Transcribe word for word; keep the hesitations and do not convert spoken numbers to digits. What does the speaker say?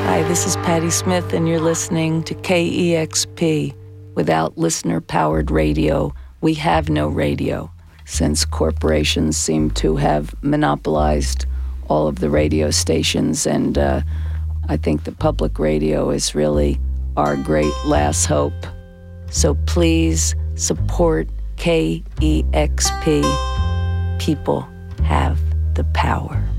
Hi, this is Patti Smith, and you're listening to K E X P. Without listener-powered radio, we have no radio, since corporations seem to have monopolized all of the radio stations, and uh, I think the public radio is really our great last hope. So please support K E X P. People have the power.